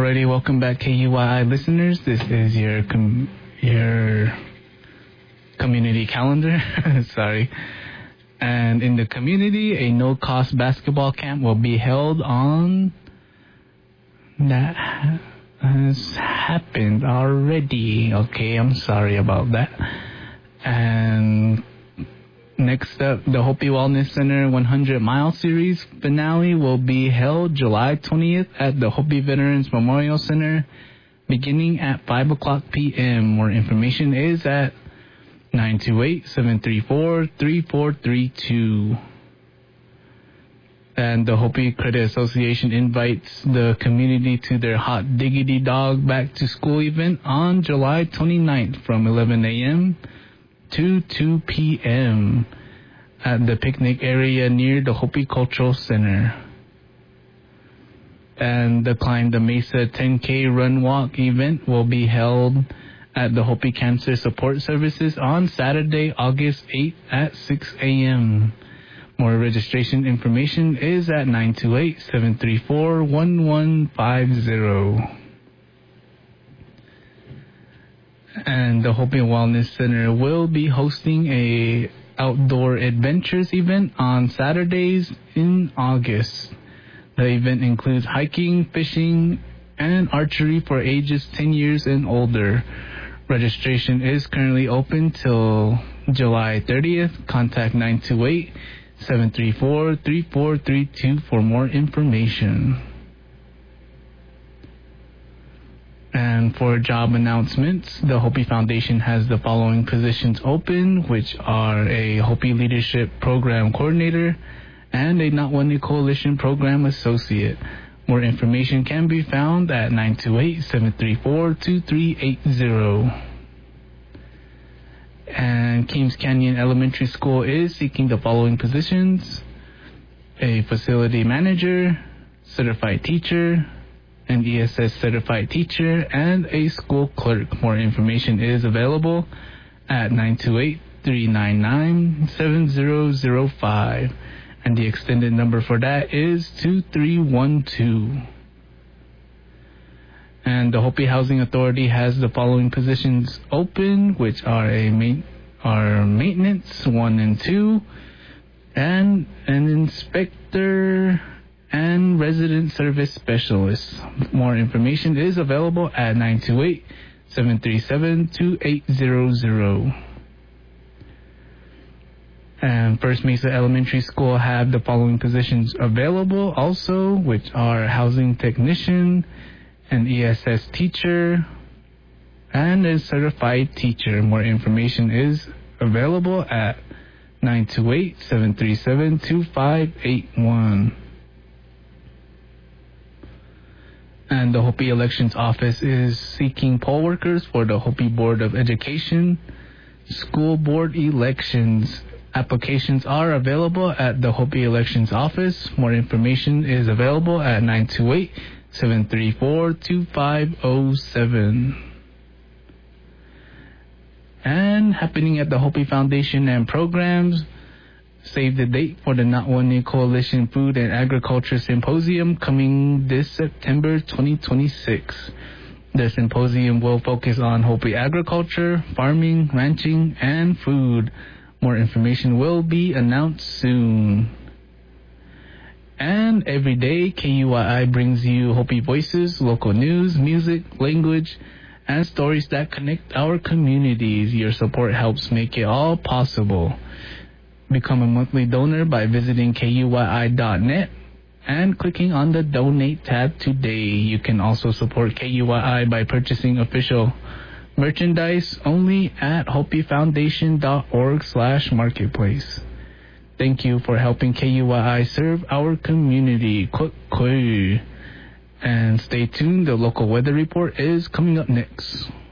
Alrighty, welcome back, KUII listeners. This is your community calendar. Sorry. And in the community, a no-cost basketball camp will be held on... That has happened already. Okay, I'm sorry about that. And next up, the Hopi Wellness Center 100 Mile Series finale will be held July 20th at the Hopi Veterans Memorial Center, beginning at 5 o'clock p.m. More information is at 928-734-3432. And the Hopi Credit Association invites the community to their Hot Diggity Dog Back to School event on July 29th from 11 a.m. to 2 p.m. at the picnic area near the Hopi Cultural Center. And the Climb the Mesa 10K Run Walk event will be held at the Hopi Cancer Support Services on Saturday, August 8th at 6 a.m. More registration information is at 928-734-1150. And the Hopi Wellness Center will be hosting a outdoor adventures event on Saturdays in August. The event includes hiking, fishing, and archery for ages 10 years and older. Registration is currently open till July 30th. Contact 928-734-3432 for more information. And for job announcements, the Hopi Foundation has the following positions open, which are a Hopi Leadership Program Coordinator and a Not One Coalition Program Associate. More information can be found at 928-734-2380. And Keams Canyon Elementary School is seeking the following positions: a Facility Manager, Certified Teacher, an ESS Certified Teacher, and a School Clerk. More information is available at 928-399-7005. And the extended number for that is 2312. And the Hopi Housing Authority has the following positions open, which are maintenance 1 and 2, and an inspector and resident service specialist. More information is available at 928-737-2800. And First Mesa Elementary School have the following positions available also, which are housing technician, an ESS teacher, and a certified teacher. More information is available at 928-737-2581. And the Hopi Elections Office is seeking poll workers for the Hopi Board of Education School Board elections. Applications are available at the Hopi Elections Office. More information is available at 928-734-2507. And happening at the Hopi Foundation and programs, save the date for the Not One Coalition Food and Agriculture Symposium coming this September 2026. The symposium will focus on Hopi agriculture, farming, ranching, and food. More information will be announced soon. And every day, KUII brings you Hopi voices, local news, music, language, and stories that connect our communities. Your support helps make it all possible. Become a monthly donor by visiting KUII.net and clicking on the Donate tab today. You can also support KUII by purchasing official merchandise only at hopifoundation.org/marketplace. Thank you for helping KUII serve our community. And stay tuned, the local weather report is coming up next.